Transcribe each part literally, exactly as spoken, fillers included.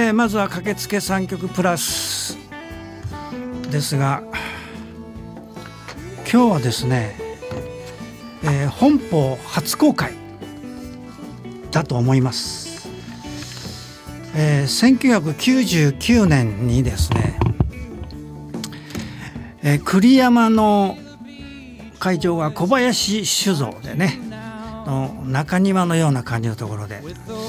えー、まずは駆けつけさんきょくプラスですが、今日はですね、えー、本邦初公開だと思います。えー、せんきゅうひゃくきゅうじゅうきゅうねんにですね、えー、栗山の会場が小林酒造でね、の中庭のような感じのところで、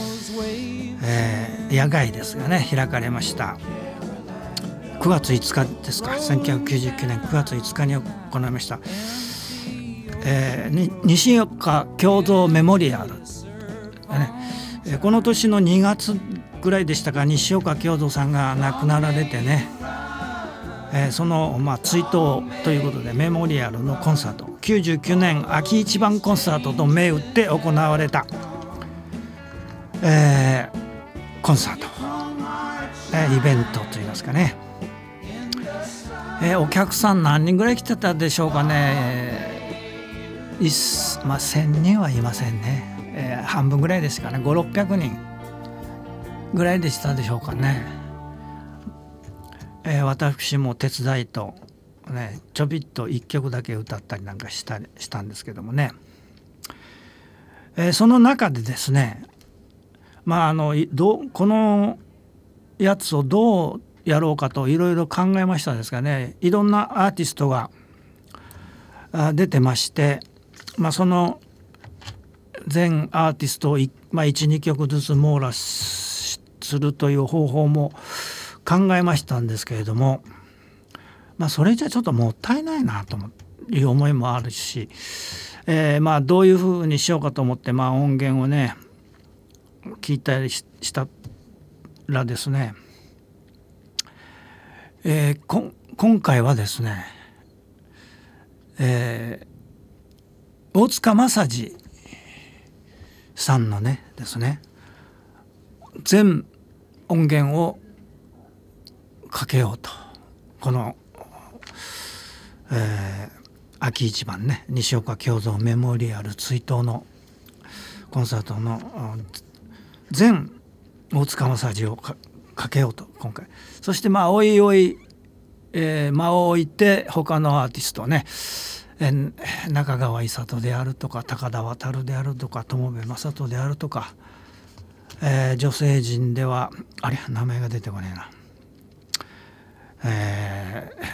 えー、野外ですがね開かれました。くがついつかですか、せんきゅうひゃくきゅうじゅうきゅうねんくがついつかに行いました。えー、西岡共造メモリアル、ねえー、この年のにがつぐらいでしたか、西岡共造さんが亡くなられてね、えー、その、まあ、追悼ということでメモリアルのコンサート、きゅうじゅうきゅうねん秋一番コンサートと銘打って行われた、えー、コンサート、えー、イベントといいますかね、えー、お客さん何人ぐらい来てたでしょうかね。いまあ、せんにんはいませんね、えー、半分ぐらいですかね、ごひゃくろっぴゃくにんぐらいでしたでしょうかね。えー、私も手伝いと、ね、ちょびっといっきょくだけ歌ったりなんかしたしたんですけどもね、えー、その中でですね、まあ、あのどこのやつをどうやろうかといろいろ考えましたですがね、いろんなアーティストが出てまして、まあ、その全アーティストを、まあ、いちにきょくずつ網羅するという方法も考えましたんですけれども、まあ、それじゃちょっともったいないなという思いもあるし、えー、まあどういうふうにしようかと思って、まあ、音源をね聞いたりしたらですね、えー、こ今回はですね、えー大塚正治さんのねですね全音源をかけようと、この、えー、秋一番ね西岡共造メモリアル追悼のコンサートの全大塚正治を か, かけようと今回、そしてまあおいおい、えー、間を置いて他のアーティストね、中川勇人であるとか高田渉であるとか友部正人であるとか、えー、女性陣ではあれ名前が出てこねえな、えー、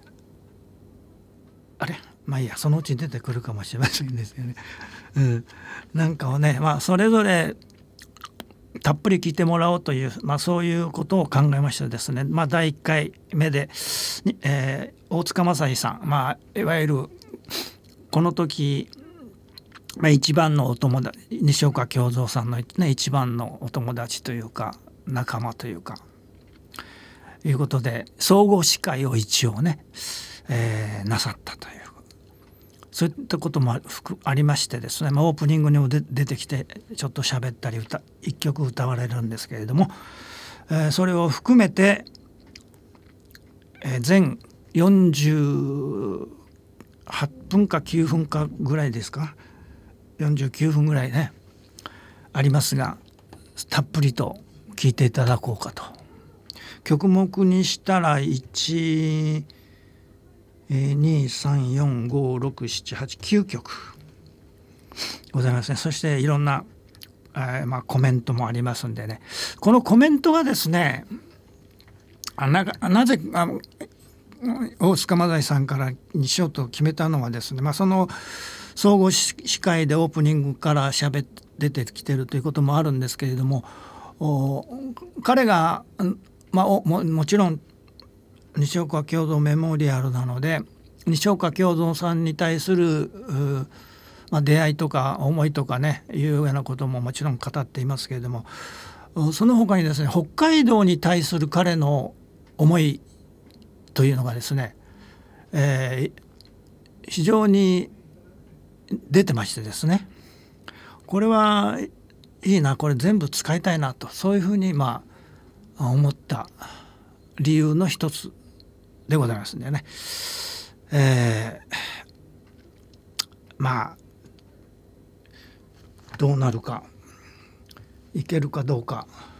あれまあいいや、そのうち出てくるかもしれませんですよね、うん、なんかをね、まあ、それぞれたっぷり聞いてもらおうという、まあ、そういうことを考えましてですね、まあ、だいいっかいめで、えー、大塚正治さん、まあ、いわゆるこの時、まあ、一番のお友達、西岡共造さんの、ね、一番のお友達というか仲間というかいうことで総合司会を一応ね、えー、なさったという、そういったこともありましてですね、まあ、オープニングにもで出てきてちょっと喋ったり歌いっきょく歌われるんですけれども、えー、それを含めて、えー、全よんじゅうはっぷんかきゅうふんかぐらいですか、よんじゅうきゅうふんぐらいねありますが、たっぷりと聴いていただこうかと。曲目にしたらいち、に、さん、よん、ご、ろく、なな、はち、きゅうきょくございますね。そしていろんな、えーまあ、コメントもありますんでね、このコメントがですね、あ な, なぜあ大塚正治さんからにしようと決めたのはですね、まあ、その総合司会でオープニングからしゃべ出てきてるということもあるんですけれども、彼が、まあ、も, もちろん西岡共造メモリアルなので西岡共造さんに対する、まあ、出会いとか思いとかねいうようなことももちろん語っていますけれども、その他にですね北海道に対する彼の思いというのがですね、えー、非常に出てましてですね、これはいいな、これ全部使いたいなと、そういうふうにまあ思った理由の一つでございますんでね、えー、まあどうなるかいけるかどうか